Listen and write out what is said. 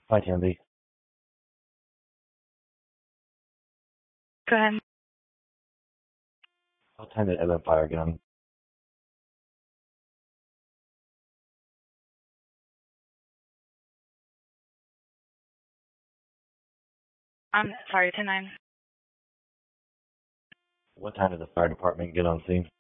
Hi, Tandy. Go ahead. What time did Evan fire again? I'm sorry, 10-9. What time did the fire department get on scene?